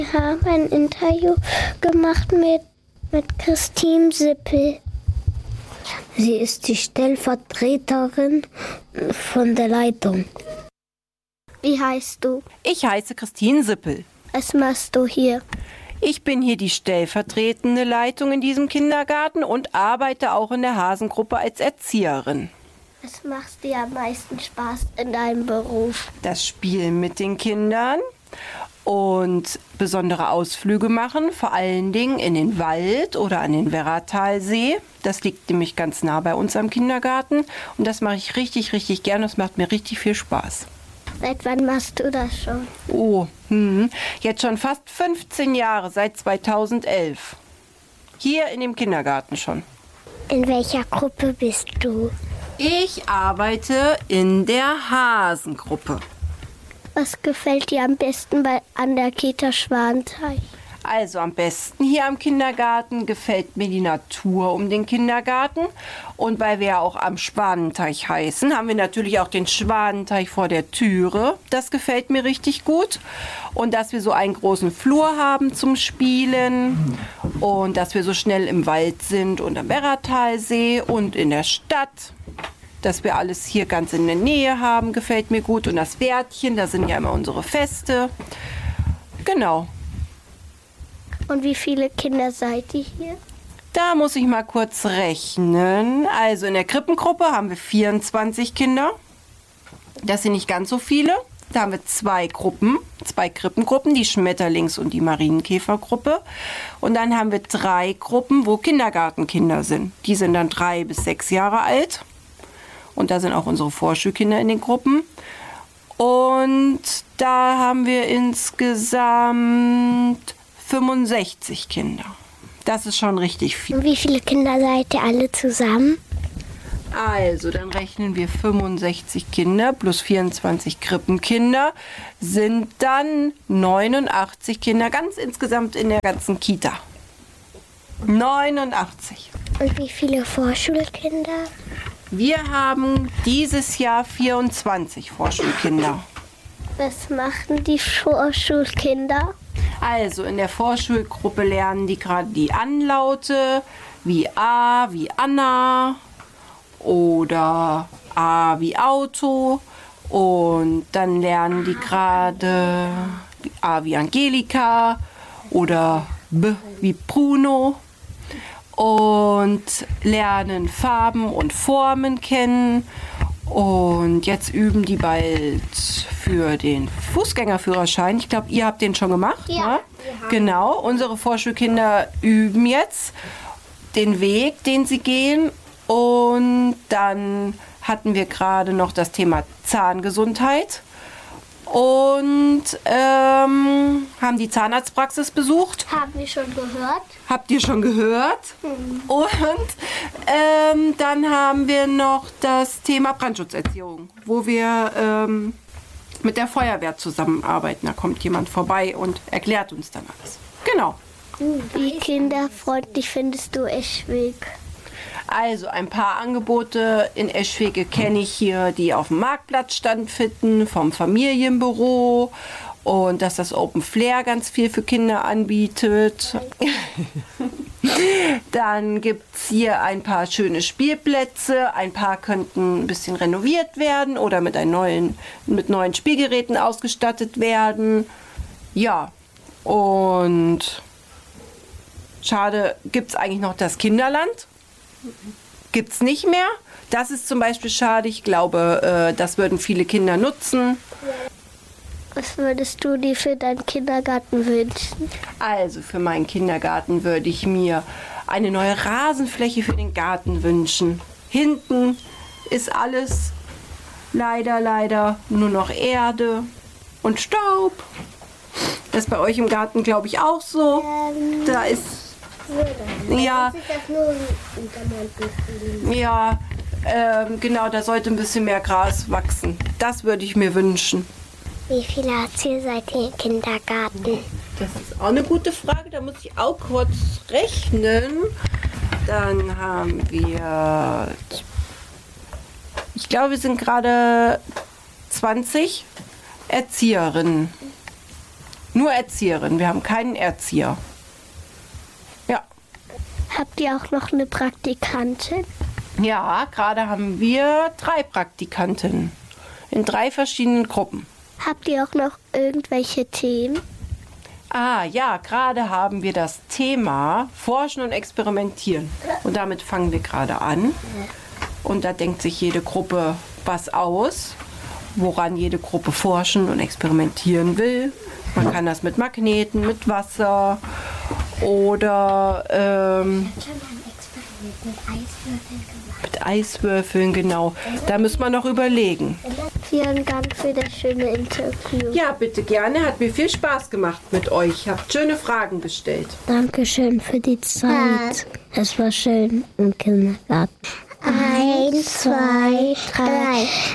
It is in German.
Wir haben ein Interview gemacht mit Christine Sippel. Sie ist die Stellvertreterin von der Leitung. Wie heißt du? Ich heiße Christine Sippel. Was machst du hier? Ich bin hier die stellvertretende Leitung in diesem Kindergarten und arbeite auch in der Hasengruppe als Erzieherin. Was macht dir am meisten Spaß in deinem Beruf? Das Spielen mit den Kindern und besondere Ausflüge machen, vor allen Dingen in den Wald oder an den Werratalsee. Das liegt nämlich ganz nah bei uns am Kindergarten und das mache ich richtig, richtig gerne. Das macht mir richtig viel Spaß. Seit wann machst du das schon? Jetzt schon fast 15 Jahre, seit 2011. Hier in dem Kindergarten schon. In welcher Gruppe bist du? Ich arbeite in der Hasengruppe. Was gefällt dir am besten an der Kita Schwanteich? Also am besten hier am Kindergarten gefällt mir die Natur um den Kindergarten. Und weil wir ja auch am Schwanenteich heißen, haben wir natürlich auch den Schwanenteich vor der Türe. Das gefällt mir richtig gut. Und dass wir so einen großen Flur haben zum Spielen. Und dass wir so schnell im Wald sind und am Werratalsee und in der Stadt. Dass wir alles hier ganz in der Nähe haben, gefällt mir gut. Und das Wärtchen, da sind ja immer unsere Feste. Genau. Und wie viele Kinder seid ihr hier? Da muss ich mal kurz rechnen. Also in der Krippengruppe haben wir 24 Kinder. Das sind nicht ganz so viele. Da haben wir zwei Krippengruppen, die Schmetterlings- und die Marienkäfergruppe. Und dann haben wir 3 Gruppen, wo Kindergartenkinder sind. Die sind dann 3 bis 6 Jahre alt. Und da sind auch unsere Vorschulkinder in den Gruppen. Und da haben wir insgesamt 65 Kinder. Das ist schon richtig viel. Und wie viele Kinder seid ihr alle zusammen? Also, dann rechnen wir 65 Kinder plus 24 Krippenkinder, sind dann 89 Kinder ganz insgesamt in der ganzen Kita. 89. Und wie viele Vorschulkinder? Wir haben dieses Jahr 24 Vorschulkinder. Was machen die Vorschulkinder? Also in der Vorschulgruppe lernen die gerade die Anlaute wie A wie Anna oder A wie Auto. Und dann lernen die gerade A wie Angelika oder B wie Bruno. Und lernen Farben und Formen kennen. Und jetzt üben die bald für den Fußgängerführerschein. Ich glaube, ihr habt den schon gemacht. Ja. Ne? Genau, unsere Vorschulkinder üben jetzt den Weg, den sie gehen. Und dann hatten wir gerade noch das Thema Zahngesundheit. Und haben die Zahnarztpraxis besucht. Haben wir schon gehört? Habt ihr schon gehört? Und dann haben wir noch das Thema Brandschutzerziehung, wo wir mit der Feuerwehr zusammenarbeiten. Da kommt jemand vorbei und erklärt uns dann alles. Genau. Wie kinderfreundlich findest du Eschweg? Also ein paar Angebote in Eschwege kenne ich hier, die auf dem Marktplatz stattfinden, vom Familienbüro. Und dass das Open Flair ganz viel für Kinder anbietet. Dann gibt es hier ein paar schöne Spielplätze. Ein paar könnten ein bisschen renoviert werden oder mit neuen Spielgeräten ausgestattet werden. Ja, und schade, gibt es eigentlich noch das Kinderland? Gibt es nicht mehr. Das ist zum Beispiel schade. Ich glaube, das würden viele Kinder nutzen. Was würdest du dir für deinen Kindergarten wünschen? Also für meinen Kindergarten würde ich mir eine neue Rasenfläche für den Garten wünschen. Hinten ist alles leider nur noch Erde und Staub. Das ist bei euch im Garten, glaube ich, auch so. Da ist ja, genau, da sollte ein bisschen mehr Gras wachsen. Das würde ich mir wünschen. Wie viele Erzieher seid ihr im Kindergarten? Das ist auch eine gute Frage, da muss ich auch kurz rechnen. Dann haben wir, ich glaube, wir sind gerade 20 Erzieherinnen. Nur Erzieherin, wir haben keinen Erzieher. Ja. Habt ihr auch noch eine Praktikantin? Ja, gerade haben wir 3 Praktikanten in 3 verschiedenen Gruppen. Habt ihr auch noch irgendwelche Themen? Ah ja, gerade haben wir das Thema Forschen und Experimentieren. Und damit fangen wir gerade an. Und da denkt sich jede Gruppe was aus, woran jede Gruppe forschen und experimentieren will. Man kann das mit Magneten, mit Wasser oder mit Eiswürfeln, genau. Da muss man noch überlegen. Vielen Dank für das schöne Interview. Ja, bitte gerne. Hat mir viel Spaß gemacht mit euch. Habt schöne Fragen gestellt. Dankeschön für die Zeit. Es war schön im Kindergarten. 1, 2, 3.